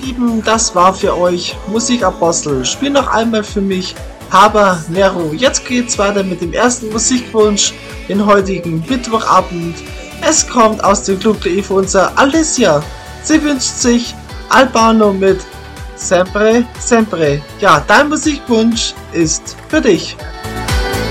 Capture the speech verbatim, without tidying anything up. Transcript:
Lieben, das war für euch Musikapostel. Spiel noch einmal für mich Habanero. Jetzt geht's weiter mit dem ersten Musikwunsch, den heutigen Mittwochabend. Es kommt aus dem Club de für unser Alicia. Sie wünscht sich Albano mit Sempre, Sempre. Ja, dein Musikwunsch ist für dich.